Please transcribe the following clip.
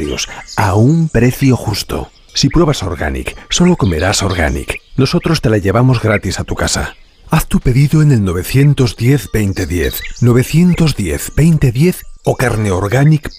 diarios, a un precio justo. Si pruebas Organic, solo comerás Organic. Nosotros te la llevamos gratis a tu casa. Haz tu pedido en el 910-2010, 910-2010 o carneorganic.es.